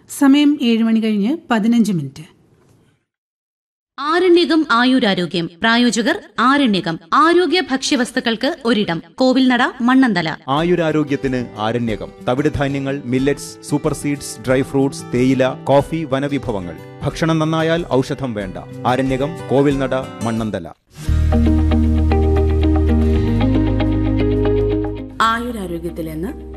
സമയം 7 മണി കഴിഞ്ഞ് 15 മിനിറ്റ്. ആരണ്യകം ആയുരാരോഗ്യം പ്രായോജകർ ആരണ്യകം ആരോഗ്യ ഭക്ഷ്യവസ്തുക്കൾക്ക് ഒരിടം Kovilnada Mannanthala. ആയുരാരോഗ്യത്തിന് Aryanayakam തവിടുധാന്യങ്ങൾ, millets, super seeds, dry fruits, തേയില, കോഫി, വനവിഭവങ്ങൾ. ഭക്ഷണം നന്നായാൽ ഔഷധം വേണ്ട. ആരണ്യകം, കോവിൽനട, മണ്ണന്തല. ആയുരാരോഗ്യത്തിൽ നിന്ന്